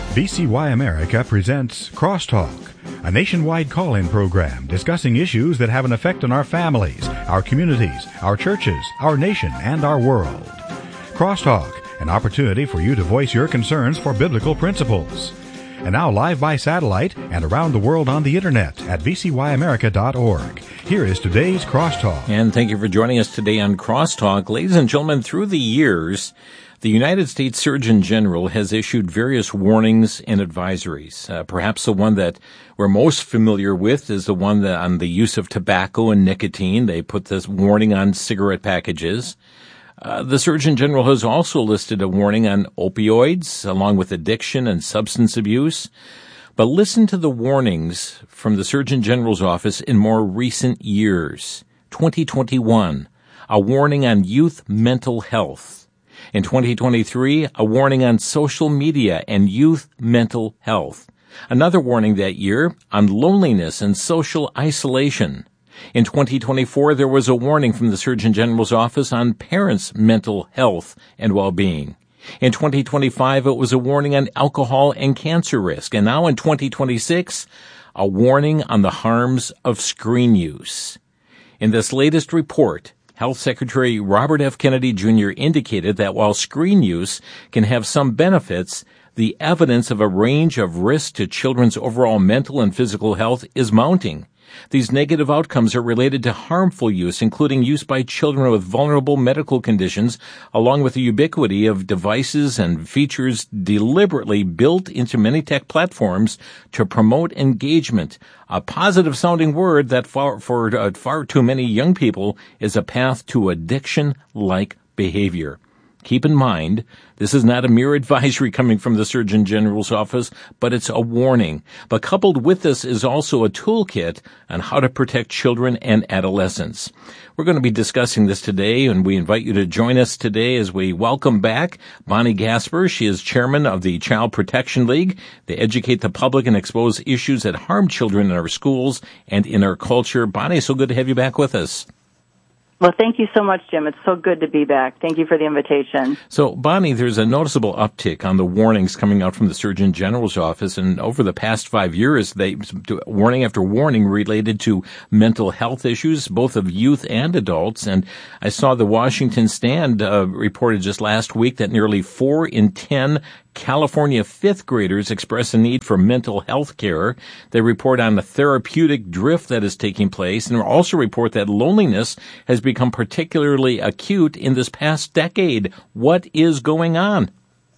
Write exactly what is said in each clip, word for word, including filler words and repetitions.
V C Y America presents Crosstalk, a nationwide call-in program discussing issues that have an effect on our families, our communities, our churches, our nation, and our world. Crosstalk, an opportunity for you to voice your concerns for biblical principles. And now live by satellite and around the world on the internet at v c y america dot org. Here is today's Crosstalk. And thank you for joining us today on Crosstalk. Ladies and gentlemen, through the years, the United States Surgeon General has issued various warnings and advisories. Uh, perhaps the one that we're most familiar with is the one that on the use of tobacco and nicotine. They put this warning on cigarette packages. Uh, the Surgeon General has also listed a warning on opioids, along with addiction and substance abuse. But listen to the warnings from the Surgeon General's office in more recent years. twenty twenty-one, a warning on youth mental health. In twenty twenty-three, a warning on social media and youth mental health. Another warning that year on loneliness and social isolation. In twenty twenty-four, there was a warning from the Surgeon General's office on parents' mental health and well-being. In twenty twenty-five, it was a warning on alcohol and cancer risk. And now in twenty twenty-six, a warning on the harms of screen use. In this latest report, Health Secretary Robert F. Kennedy Junior indicated that while screen use can have some benefits, the evidence of a range of risks to children's overall mental and physical health is mounting. These negative outcomes are related to harmful use, including use by children with vulnerable medical conditions, along with the ubiquity of devices and features deliberately built into many tech platforms to promote engagement. A positive-sounding word that for, for uh, far too many young people is a path to addiction-like behavior. Keep in mind, this is not a mere advisory coming from the Surgeon General's office, but it's a warning. But coupled with this is also a toolkit on how to protect children and adolescents. We're going to be discussing this today, and we invite you to join us today as we welcome back Bonnie Gasper. She is chairman of the Child Protection League. They educate the public and expose issues that harm children in our schools and in our culture. Bonnie, so good to have you back with us. Well, thank you so much, Jim. It's so good to be back. Thank you for the invitation. So, Bonnie, there's a noticeable uptick on the warnings coming out from the Surgeon General's office, and over the past five years, they warning after warning related to mental health issues, both of youth and adults. And I saw the Washington Stand uh, reported just last week that nearly four in ten California fifth graders express a need for mental health care. They report on the therapeutic drift that is taking place, and also report that loneliness has become particularly acute in this past decade. What is going on?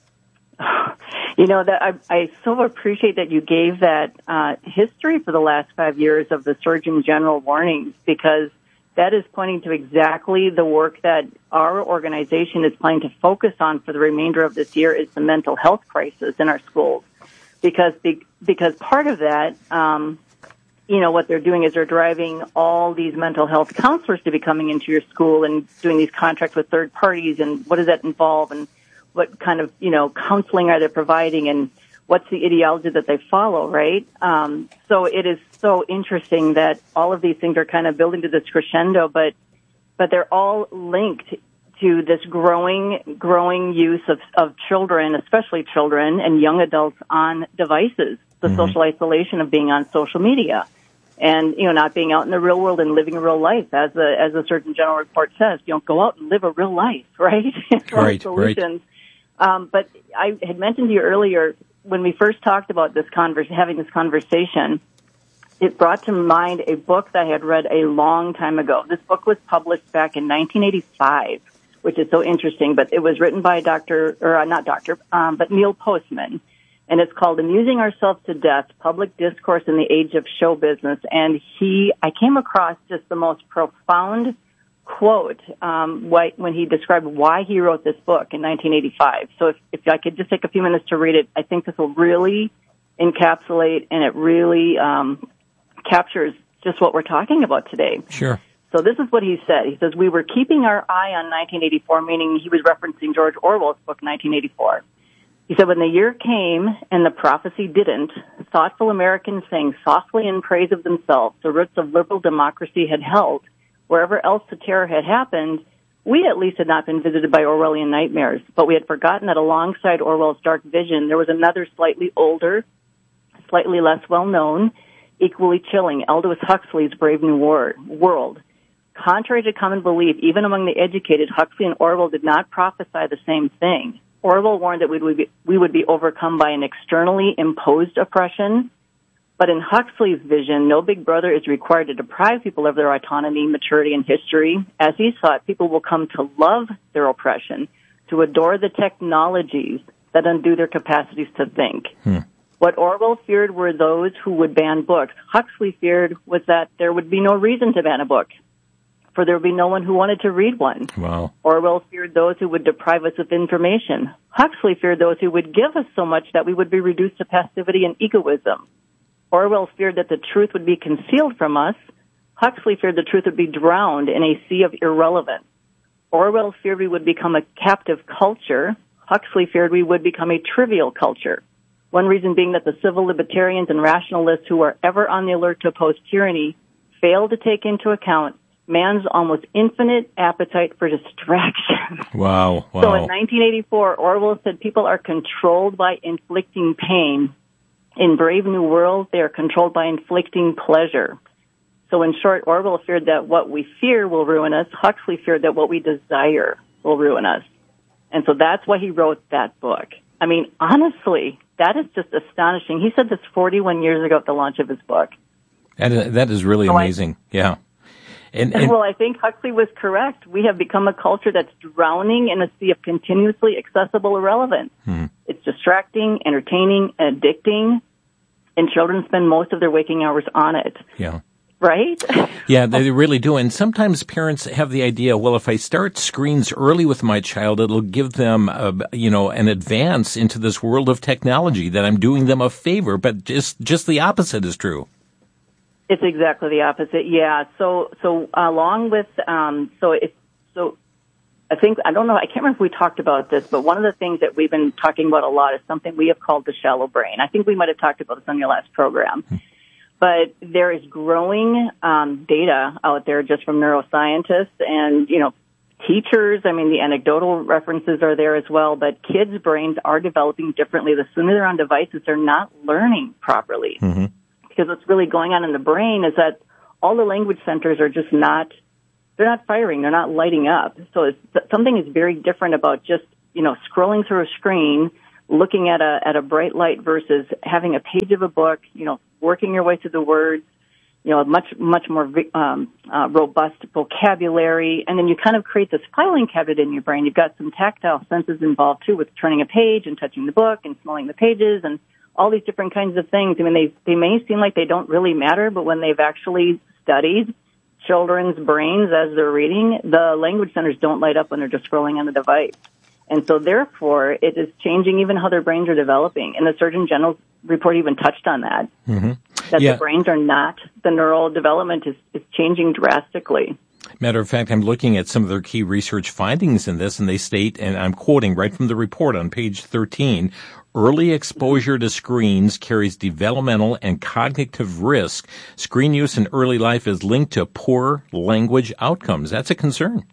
You know, that I, I so appreciate that you gave that uh, history for the last five years of the Surgeon General warnings, because that is pointing to exactly the work that our organization is planning to focus on for the remainder of this year is the mental health crisis in our schools. Because because part of that, um, you know, what they're doing is they're driving all these mental health counselors to be coming into your school and doing these contracts with third parties, and what does that involve, and what kind of, you know, counseling are they providing, and what's the ideology that they follow, right? Um, so it is so interesting that all of these things are kind of building to this crescendo, but but they're all linked to this growing growing use of, of children, especially children and young adults, on devices, the mm-hmm. social isolation of being on social media, and, you know, not being out in the real world and living a real life. As the as the Surgeon General report says, you know, go out and live a real life, right? Right, solutions. right. Um, but I had mentioned to you earlier, when we first talked about this convers- having this conversation, it brought to mind a book that I had read a long time ago. This book was published back in nineteen eighty-five, which is so interesting, but it was written by Doctor or uh, not Doctor, um, but Neil Postman, and it's called Amusing Ourselves to Death, Public Discourse in the Age of Show Business. And he, I came across just the most profound quote um, when he described why he wrote this book in nineteen eighty-five. So if, if I could just take a few minutes to read it, I think this will really encapsulate, and it really um, captures just what we're talking about today. Sure. So this is what he said. He says, "We were keeping our eye on nineteen eighty-four, meaning he was referencing George Orwell's book, nineteen eighty-four. He said, when the year came and the prophecy didn't, thoughtful Americans sang softly in praise of themselves. The roots of liberal democracy had held. Wherever else the terror had happened, We at least had not been visited by Orwellian nightmares, but we had forgotten that alongside Orwell's dark vision, there was another slightly older, slightly less well-known, equally chilling, Aldous Huxley's Brave New War- World. Contrary to common belief, even among the educated, Huxley and Orwell did not prophesy the same thing. Orwell warned that we would be, we would be overcome by an externally imposed oppression, but in Huxley's vision, no big brother is required to deprive people of their autonomy, maturity, and history. As he saw it, people will come to love their oppression, to adore the technologies that undo their capacities to think. Hmm. What Orwell feared were those who would ban books. Huxley feared was that there would be no reason to ban a book, for there would be no one who wanted to read one. Wow. Orwell feared those who would deprive us of information. Huxley feared those who would give us so much that we would be reduced to passivity and egoism. Orwell feared that the truth would be concealed from us. Huxley feared the truth would be drowned in a sea of irrelevance. Orwell feared we would become a captive culture. Huxley feared we would become a trivial culture. One reason being that the civil libertarians and rationalists who are ever on the alert to oppose tyranny fail to take into account man's almost infinite appetite for distraction. Wow, wow. So in nineteen eighty-four, Orwell said people are controlled by inflicting pain. In Brave New World, they are controlled by inflicting pleasure. So in short, Orwell feared that what we fear will ruin us. Huxley feared that what we desire will ruin us. And so that's why he wrote that book. I mean, honestly, that is just astonishing. He said this forty-one years ago at the launch of his book. That is, that is really so amazing. I, yeah. And, and, and well, I think Huxley was correct. We have become a culture that's drowning in a sea of continuously accessible irrelevance. hmm. It's distracting, entertaining, and addicting, and children spend most of their waking hours on it. Yeah. Right? Yeah, they really do. And sometimes parents have the idea, well, if I start screens early with my child, it'll give them, a, you know, an advance into this world of technology, that I'm doing them a favor. But just just the opposite is true. It's exactly the opposite. Yeah. So so along with um, so it's so I think I don't know I can't remember if we talked about this, but one of the things that we've been talking about a lot is something we have called the shallow brain. I think we might have talked about this on your last program. Hmm. But there is growing um, data out there just from neuroscientists and, you know, teachers. I mean, the anecdotal references are there as well. But kids' brains are developing differently. The sooner they're on devices, they're not learning properly. Mm-hmm. Because what's really going on in the brain is that all the language centers are just not, they're not firing. They're not lighting up. So it's, something is very different about just, you know, scrolling through a screen, looking at a at a bright light versus having a page of a book, you know, working your way through the words, you know, a much, much more um, uh, robust vocabulary. And then you kind of create this filing cabinet in your brain. You've got some tactile senses involved, too, with turning a page and touching the book and smelling the pages and all these different kinds of things. I mean, they, they may seem like they don't really matter, but when they've actually studied children's brains as they're reading, the language centers don't light up when they're just scrolling on the device. And so, therefore, it is changing even how their brains are developing. And the Surgeon General's report even touched on that, mm-hmm. that yeah. the brains are not, the neural development is, is changing drastically. Matter of fact, I'm looking at some of their key research findings in this, and they state, and I'm quoting right from the report on page thirteen, early exposure to screens carries developmental and cognitive risk. Screen use in early life is linked to poor language outcomes. That's a concern.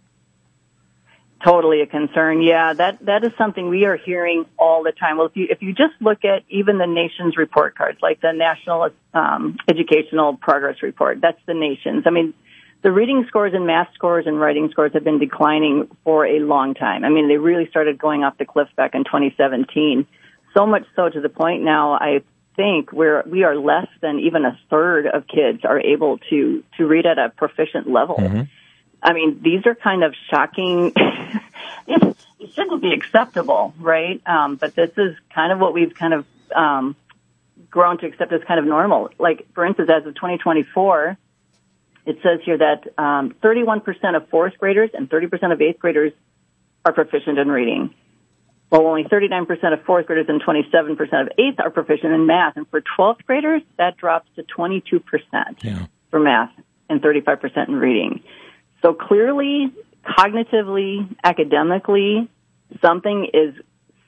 Totally a concern. Yeah, that, that is something we are hearing all the time. Well, if you, if you just look at even the nation's report cards, like the National um, Educational Progress Report, that's the nation's. I mean, the reading scores and math scores and writing scores have been declining for a long time. I mean, they really started going off the cliff back in twenty seventeen. So much so to the point now, I think we're, we are less than even a third of kids are able to, to read at a proficient level. Mm-hmm. I mean, these are kind of shocking. it, it shouldn't be acceptable, right? Um, but this is kind of what we've kind of um, grown to accept as kind of normal. Like, for instance, as of twenty twenty-four, it says here that um, thirty-one percent of fourth graders and thirty percent of eighth graders are proficient in reading. Well, only thirty-nine percent of fourth graders and twenty-seven percent of eighth are proficient in math. And for twelfth graders, that drops to twenty-two percent yeah. for math and thirty-five percent in reading. So clearly, cognitively, academically, something is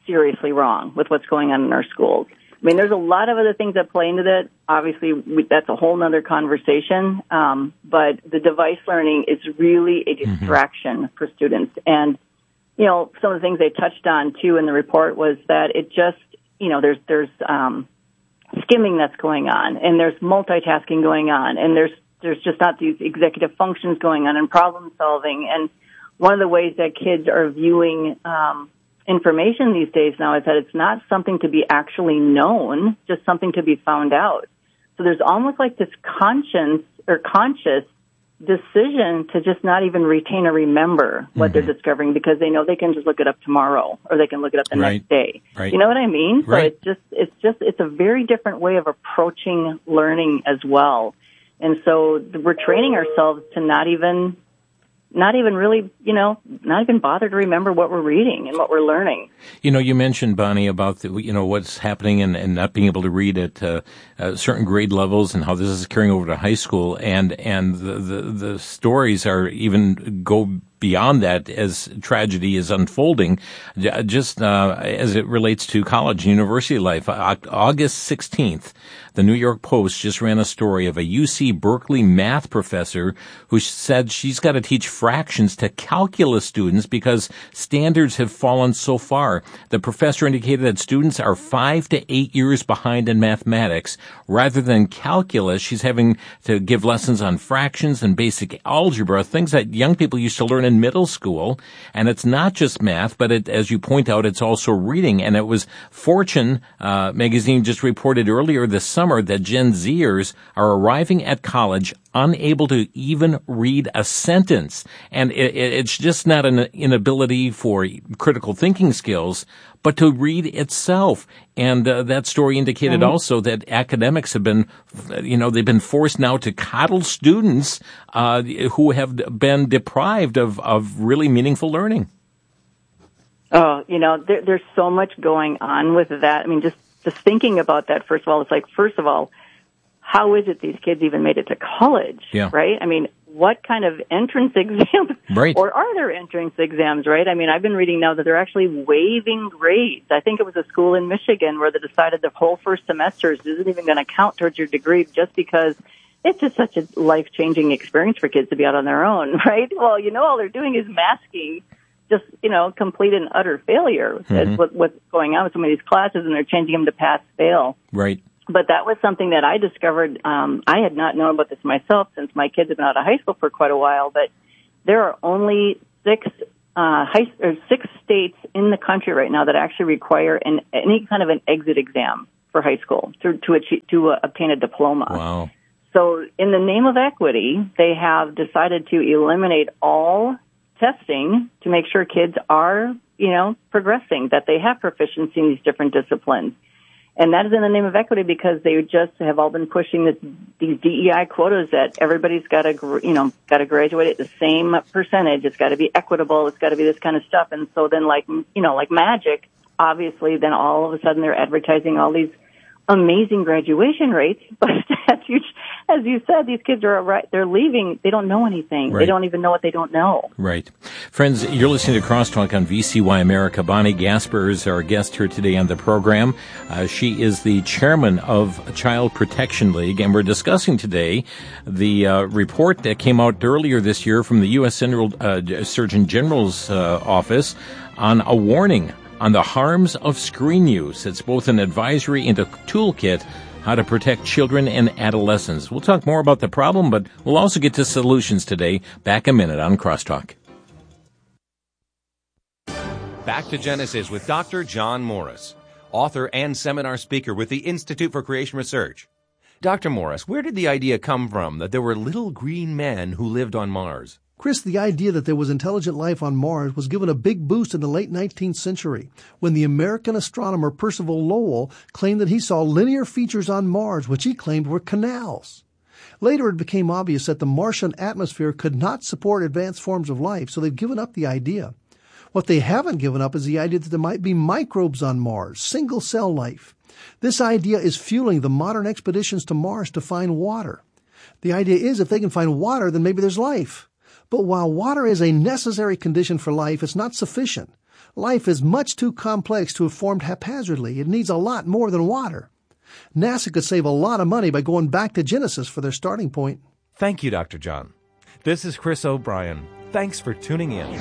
seriously wrong with what's going on in our schools. I mean, there's a lot of other things that play into that. Obviously, we, that's a whole nother conversation. Um, but the device learning is really a distraction mm-hmm. for students. And, you know, some of the things they touched on, too, in the report was that it just, you know, there's, there's, um, skimming that's going on, and there's multitasking going on, and there's, there's just not these executive functions going on and problem solving. And one of the ways that kids are viewing, um, information these days now is that it's not something to be actually known, just something to be found out. So there's almost like this conscience or conscious decision to just not even retain or remember what mm-hmm. they're discovering because they know they can just look it up tomorrow or they can look it up the right. next day. Right. You know what I mean? So right. it's just, it's just, it's a very different way of approaching learning as well. And so we're training ourselves to not even not even really, you know, not even bother to remember what we're reading and what we're learning. You know, you mentioned, Bonnie, about, the, you know, what's happening and, and not being able to read at uh, uh, certain grade levels and how this is carrying over to high school. And, and the, the, the stories are even go beyond that as tragedy is unfolding, just uh, as it relates to college and university life. August sixteenth, the New York Post just ran a story of a U C Berkeley math professor who said she's got to teach fractions to calculus students because standards have fallen so far. The professor indicated that students are five to eight years behind in mathematics. Rather than calculus, she's having to give lessons on fractions and basic algebra, things that young people used to learn in middle school. And it's not just math, but it, as you point out, it's also reading. And it was Fortune uh, magazine just reported earlier this summer that Gen Zers are arriving at college unable to even read a sentence. And it, it's just not an inability for critical thinking skills, but to read itself. And uh, that story indicated mm-hmm. also that academics have been, you know, they've been forced now to coddle students uh, who have been deprived of, of really meaningful learning. Oh, you know, there, there's so much going on with that. I mean, just, just thinking about that, first of all, it's like, first of all, how is it these kids even made it to college, yeah. right? I mean, what kind of entrance exam, right. or are there entrance exams, right? I mean, I've been reading now that they're actually waiving grades. I think it was a school in Michigan where they decided the whole first semester isn't even going to count towards your degree just because it's just such a life-changing experience for kids to be out on their own, right? Well, you know, all they're doing is masking just, you know, complete and utter failure. Mm-hmm. That's what, what's going on with some of these classes, and they're changing them to pass-fail. Right. But that was something that I discovered. Um, I had not known about this myself since my kids have been out of high school for quite a while. But there are only six uh, high or six states in the country right now that actually require an, any kind of an exit exam for high school to to, achieve, to uh, obtain a diploma. Wow! So, in the name of equity, they have decided to eliminate all testing to make sure kids are, you know, progressing, that they have proficiency in these different disciplines. And that is in the name of equity because they just have all been pushing this, these D E I quotas that everybody's got to, you know, got to graduate at the same percentage. It's got to be equitable. It's got to be this kind of stuff. And so then, like, you know, like magic, obviously, then all of a sudden they're advertising all these amazing graduation rates. But as you, as you said, these kids are right. They're leaving. They don't know anything. Right. They don't even know what they don't know. Right. Friends, you're listening to Crosstalk on V C Y America. Bonnie Gasper is our guest here today on the program. Uh, she is the chairman of Child Protection League, and we're discussing today the uh, report that came out earlier this year from the U S General, uh, Surgeon General's uh, office on a warning on the harms of screen use. It's both an advisory and a toolkit how to protect children and adolescents. We'll talk more about the problem, but we'll also get to solutions today. Back a minute on Crosstalk. Back to Genesis with Doctor John Morris, author and seminar speaker with the Institute for Creation Research. Doctor Morris, where did the idea come from that there were little green men who lived on Mars? Chris, the idea that there was intelligent life on Mars was given a big boost in the late nineteenth century when the American astronomer Percival Lowell claimed that he saw linear features on Mars, which he claimed were canals. Later, it became obvious that the Martian atmosphere could not support advanced forms of life, so they've given up the idea. What they haven't given up is the idea that there might be microbes on Mars, single-cell life. This idea is fueling the modern expeditions to Mars to find water. The idea is if they can find water, then maybe there's life. But while water is a necessary condition for life, it's not sufficient. Life is much too complex to have formed haphazardly. It needs a lot more than water. NASA could save a lot of money by going back to Genesis for their starting point. Thank you, Doctor John. This is Chris O'Brien. Thanks for tuning in.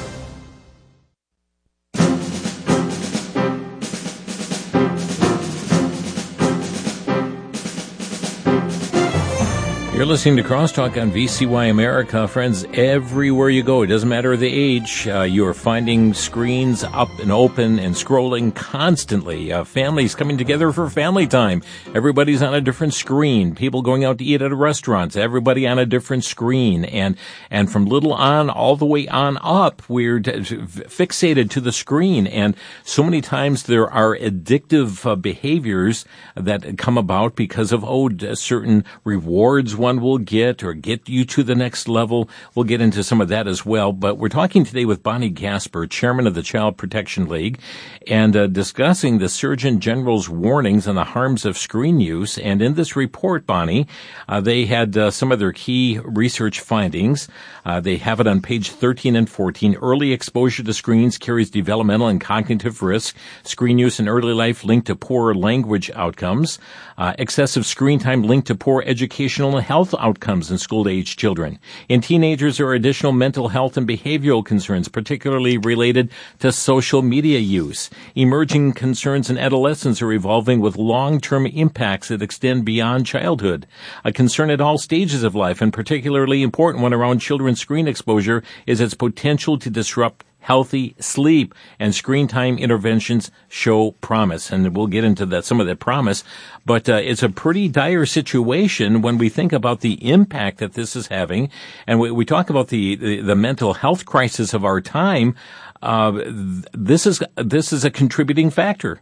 You're listening to Crosstalk on V C Y America. Friends, everywhere you go, it doesn't matter the age, uh, you are finding screens up and open and scrolling constantly. Uh, families coming together for family time. Everybody's on a different screen. People going out to eat at restaurants. Everybody on a different screen. And and from little on all the way on up, we're d- fixated to the screen. And so many times there are addictive uh, behaviors that come about because of, oh, certain rewards one will get or get you to the next level. We'll get into some of that as well. But we're talking today with Bonnie Gasper, chairman of the Child Protection League, and uh, discussing the Surgeon General's warnings on the harms of screen use. And in this report, Bonnie, uh, they had uh, some of their key research findings. Uh, they have it on page thirteen and fourteen. Early exposure to screens carries developmental and cognitive risk. Screen use in early life linked to poorer language outcomes. Uh, excessive screen time linked to poor educational and health outcomes in school-age children. In teenagers, there are additional mental health and behavioral concerns, particularly related to social media use. Emerging concerns in adolescents are evolving with long-term impacts that extend beyond childhood. A concern at all stages of life, and particularly important one around children's screen exposure, is its potential to disrupt healthy sleep, and screen time interventions show promise. And we'll get into that, some of that promise. But uh, it's a pretty dire situation when we think about the impact that this is having. And we, we talk about the, the, the mental health crisis of our time. Uh, this is this is a contributing factor.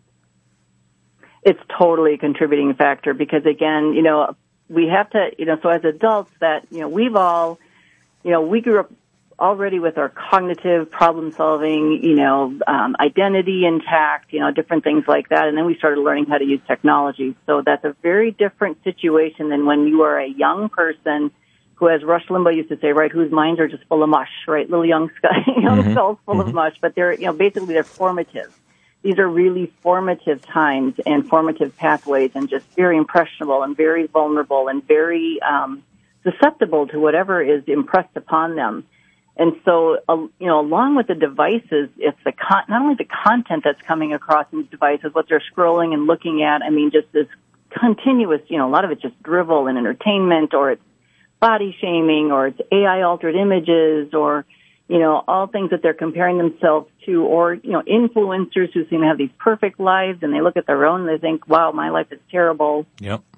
It's totally a contributing factor because, again, you know, we have to, you know, so as adults that, you know, we've all, you know, we grew up already with our cognitive problem solving, you know, um, identity intact, you know, different things like that. And then we started learning how to use technology. So that's a very different situation than when you are a young person who, as Rush Limbaugh used to say, right, whose minds are just full of mush, right? Little young, young mm-hmm. skulls full mm-hmm. of mush, but they're, you know, basically they're formative. These are really formative times and formative pathways and just very impressionable and very vulnerable and very, um, susceptible to whatever is impressed upon them. And so, uh, you know, along with the devices, it's the con- not only the content that's coming across these devices, what they're scrolling and looking at. I mean, just this continuous, you know, a lot of it's just drivel and entertainment, or it's body shaming, or it's A I altered images, or, you know, all things that they're comparing themselves to, or, you know, influencers who seem to have these perfect lives, and they look at their own and they think, wow, my life is terrible. Yep.